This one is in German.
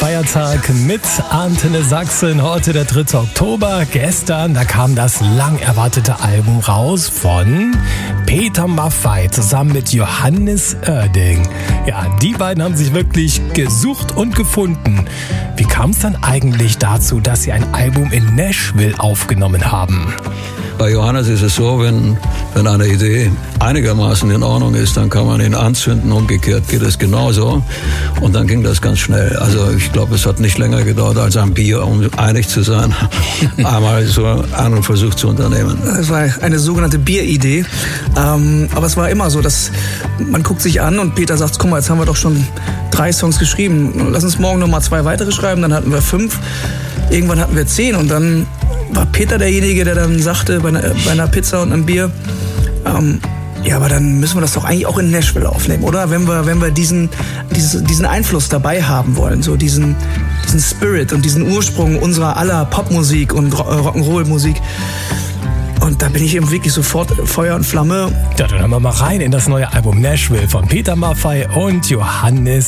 Feiertag mit Antenne Sachsen. Heute der 3. Oktober. Gestern, da kam das lang erwartete Album raus von Peter Maffay zusammen mit Johannes Oerding. Ja, die beiden haben sich wirklich gesucht und gefunden. Wie kam es dann eigentlich dazu, dass sie ein Album in Nashville aufgenommen haben? Bei Johannes ist es so, wenn eine Idee einigermaßen in Ordnung ist, dann kann man ihn anzünden. Umgekehrt geht es genauso. Und dann ging das ganz schnell. Also ich glaube, es hat nicht länger gedauert als ein Bier, um einig zu sein. Einmal so einen Versuch zu unternehmen. Es war eine sogenannte Bieridee. Aber es war immer so, dass man guckt sich an und Peter sagt, guck mal, jetzt haben wir doch schon 3 Songs geschrieben. Lass uns morgen noch mal 2 weitere schreiben. Dann hatten wir 5. Irgendwann hatten wir 10 und dann war Peter derjenige, der dann sagte, bei einer Pizza und einem Bier, ja, aber dann müssen wir das doch eigentlich auch in Nashville aufnehmen, oder? Wenn wir diesen Einfluss dabei haben wollen, so diesen Spirit und diesen Ursprung unserer aller Popmusik und Rock'n'Roll-Musik. Und da bin ich eben wirklich sofort Feuer und Flamme. Ja, dann hören wir mal rein in das neue Album Nashville von Peter Maffay und Johannes